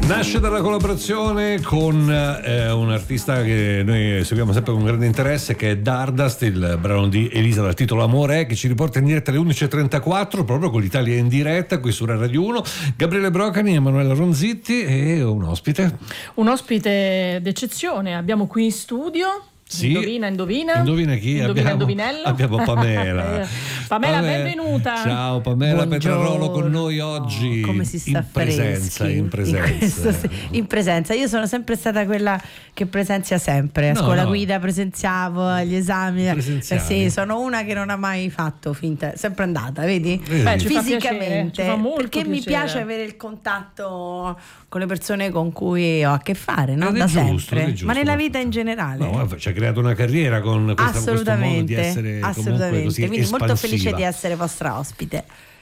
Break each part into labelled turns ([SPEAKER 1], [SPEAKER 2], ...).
[SPEAKER 1] Nasce dalla collaborazione con un artista che noi seguiamo sempre con grande interesse, che è Dardust, il brano di Elisa dal titolo Amore, che ci riporta in diretta alle 11.34 proprio con l'Italia in diretta qui su Radio 1. Gabriele Brocani, Emanuela Ronzitti e un ospite
[SPEAKER 2] d'eccezione abbiamo qui in studio.
[SPEAKER 1] Sì.
[SPEAKER 2] Indovina
[SPEAKER 1] chi
[SPEAKER 2] indovinello.
[SPEAKER 1] Abbiamo Pamela.
[SPEAKER 2] Pamela, benvenuta.
[SPEAKER 1] Ciao Pamela Petrarolo con noi oggi.
[SPEAKER 3] Come si sta
[SPEAKER 1] in
[SPEAKER 3] presenza. Io sono sempre stata quella che presenzia sempre. A scuola guida presenziavo, agli esami. Sì, sono una che non ha mai fatto finta, sempre andata, vedi? Fisicamente.
[SPEAKER 2] Ci fa molto
[SPEAKER 3] perché
[SPEAKER 2] piacere.
[SPEAKER 3] Mi piace avere il contatto con le persone con cui ho a che fare, no? Da
[SPEAKER 1] giusto,
[SPEAKER 3] sempre. Ma nella vita in generale.
[SPEAKER 1] No, ci ha creato una carriera con questo modo di essere comunque così
[SPEAKER 3] quindi
[SPEAKER 1] espansiva.
[SPEAKER 3] Molto felice di essere vostra ospite.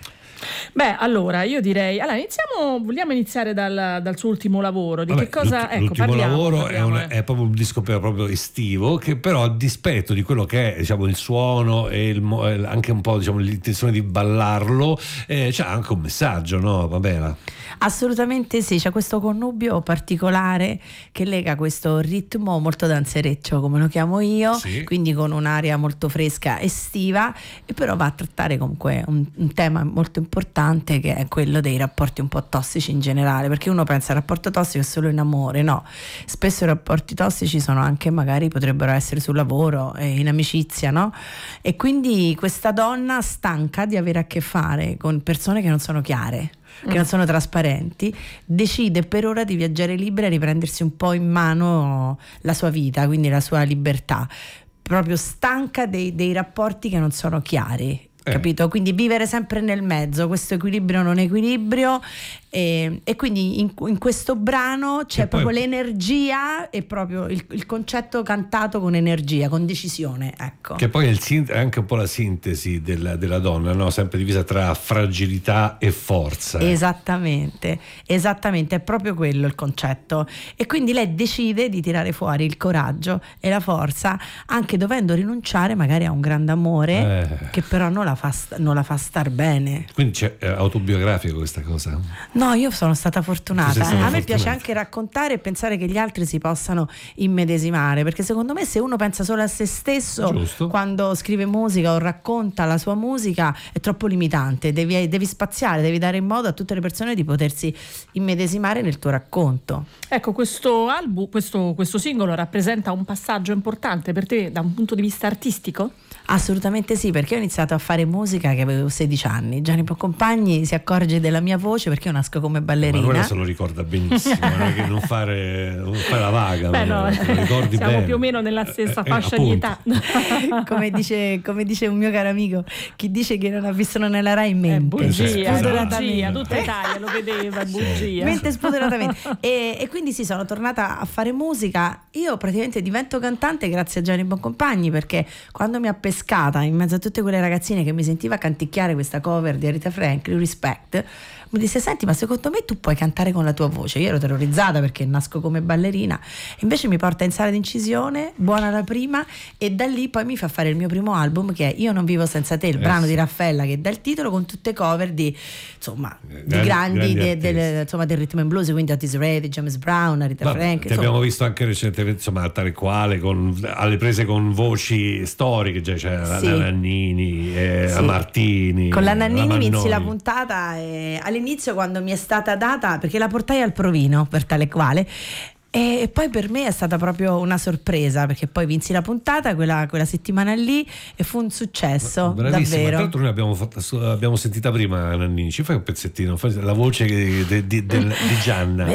[SPEAKER 2] Beh, allora io direi, vogliamo iniziare dal suo ultimo lavoro. Di che cosa?
[SPEAKER 1] L'ultimo lavoro
[SPEAKER 2] parliamo.
[SPEAKER 1] È proprio un disco proprio estivo, che però a dispetto di quello che è, diciamo, il suono e anche un po', diciamo, l'intenzione di ballarlo, c'è anche un messaggio, no, Pamela?
[SPEAKER 3] Assolutamente sì, c'è questo connubio particolare che lega questo ritmo molto danzereccio, come lo chiamo io,
[SPEAKER 1] sì.
[SPEAKER 3] Quindi con un'aria molto fresca, estiva, e però va a trattare comunque un tema molto importante, che è quello dei rapporti un po' tossici in generale, perché uno pensa al rapporto tossico è solo in amore, no, spesso i rapporti tossici sono anche, magari potrebbero essere sul lavoro, in amicizia, no? E quindi questa donna, stanca di avere a che fare con persone che non sono chiare, che non sono trasparenti, decide per ora di viaggiare libera e riprendersi un po' in mano la sua vita, quindi la sua libertà, proprio stanca dei rapporti che non sono chiari. Capito? Quindi vivere sempre nel mezzo, questo equilibrio non equilibrio, e quindi in questo brano c'è proprio l'energia e proprio il concetto cantato con energia, con decisione, ecco.
[SPEAKER 1] Che poi è anche un po' la sintesi della donna, no? Sempre divisa tra fragilità e forza.
[SPEAKER 3] Esattamente, è proprio quello il concetto. E quindi lei decide di tirare fuori il coraggio e la forza, anche dovendo rinunciare magari a un grande amore, che però non la fa star bene.
[SPEAKER 1] Quindi è autobiografico questa cosa?
[SPEAKER 3] No, io sono stata fortunata. A me piace
[SPEAKER 1] fortunata.
[SPEAKER 3] anche raccontare e pensare che gli altri si possano immedesimare, perché secondo me se uno pensa solo a se stesso,
[SPEAKER 1] giusto,
[SPEAKER 3] quando scrive musica o racconta la sua musica, è troppo limitante. Devi spaziare, devi dare in modo a tutte le persone di potersi immedesimare nel tuo racconto.
[SPEAKER 2] Ecco, questo album, questo singolo rappresenta un passaggio importante per te da un punto di vista artistico?
[SPEAKER 3] Assolutamente sì, perché ho iniziato a fare musica che avevo 16 anni. Gianni Boncompagni si accorge della mia voce perché io nasco come ballerina.
[SPEAKER 1] Manuela se lo ricorda benissimo, non è che non fare la vaga.
[SPEAKER 2] Beh,
[SPEAKER 1] no,
[SPEAKER 2] lo ricordi siamo
[SPEAKER 1] bene.
[SPEAKER 2] Più o meno nella stessa fascia di età.
[SPEAKER 3] come dice un mio caro amico, chi dice che non ha visto nella Rai mente.
[SPEAKER 2] Bugia, tutta Italia lo vedeva, bugia.
[SPEAKER 3] Mente spudoratamente. E quindi sì, sono tornata a fare musica. Io praticamente divento cantante grazie a Gianni Boncompagni, perché quando mi ha pescata in mezzo a tutte quelle ragazzine che mi sentiva canticchiare questa cover di Aretha Franklin, Respect, mi disse: senti, ma secondo me tu puoi cantare con la tua voce. Io ero terrorizzata perché nasco come ballerina, invece mi porta in sala d'incisione, buona la prima, e da lì poi mi fa fare il mio primo album, che è Io non vivo senza te, il brano di Raffaella che dà il titolo, con tutte cover di grandi del rhythm and blues, quindi Otis Redding, James Brown, Aretha Franklin.
[SPEAKER 1] Ti abbiamo visto anche recentemente, insomma, tale quale, alle prese con voci storiche, cioè la Nannini, la Martini.
[SPEAKER 3] Con la Nannini vinsi la puntata, all'inizio, quando mi è stata data, perché la portai al provino per tale quale, e poi per me è stata proprio una sorpresa, perché poi vinsi la puntata quella settimana lì e fu un successo.
[SPEAKER 1] Bravissima.
[SPEAKER 3] Davvero.
[SPEAKER 1] Tra l'altro noi abbiamo sentita prima Nannini, ci fai un pezzettino, la voce di Gianna.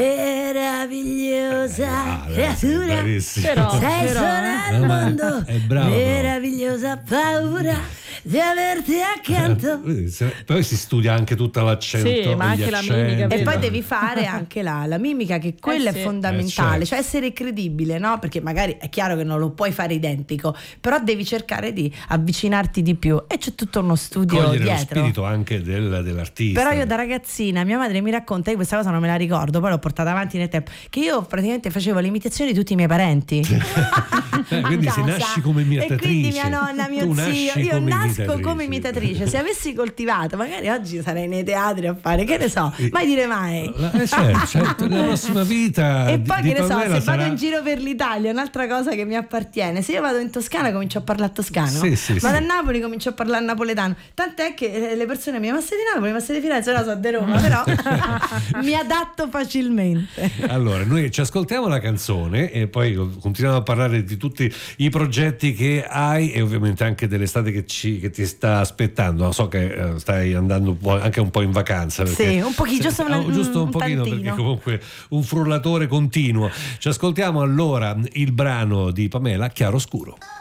[SPEAKER 3] Meravigliosa creatura,
[SPEAKER 1] però,
[SPEAKER 3] sei sola al mondo, meravigliosa paura di averti accanto.
[SPEAKER 1] Poi si studia anche tutta l'accento,
[SPEAKER 2] ma anche la mimica,
[SPEAKER 3] e poi devi fare anche la mimica, che quella è fondamentale, cioè essere credibile, no? Perché magari è chiaro che non lo puoi fare identico, però devi cercare di avvicinarti di più, e c'è tutto uno studio
[SPEAKER 1] cogliere
[SPEAKER 3] dietro,
[SPEAKER 1] lo spirito anche dell'artista.
[SPEAKER 3] Però io da ragazzina, mia madre mi racconta, io questa cosa non me la ricordo, poi l'ho portata avanti nel tempo, che io praticamente facevo le imitazioni di tutti i miei parenti.
[SPEAKER 1] Quindi se nasci come imitatrice.
[SPEAKER 3] E quindi mia nonna, mio
[SPEAKER 1] tu
[SPEAKER 3] zio, io
[SPEAKER 1] come
[SPEAKER 3] nasco come imitatrice. Se avessi coltivato, magari oggi sarei nei teatri a fare, che ne so, mai dire mai.
[SPEAKER 1] Certo, la prossima vita.
[SPEAKER 3] E poi che ne so, se
[SPEAKER 1] sarà...
[SPEAKER 3] vado in giro per l'Italia è un'altra cosa che mi appartiene. Se io vado in Toscana comincio a parlare toscano, vado a Napoli comincio a parlare napoletano. Tant'è che le persone mi dicono: ma sei di Napoli, ma sei di Firenze? No, so di Roma, però mi adatto facilmente.
[SPEAKER 1] Allora, noi ci ascoltiamo la canzone e poi continuiamo a parlare di tutti i progetti che hai e ovviamente anche dell'estate che ti sta aspettando. So che stai andando anche un po' in vacanza.
[SPEAKER 3] Sì, un pochino,
[SPEAKER 1] giusto un pochino,
[SPEAKER 3] tantino.
[SPEAKER 1] perché comunque un frullatore continuo. Ci ascoltiamo allora il brano di Pamela, Chiaroscuro.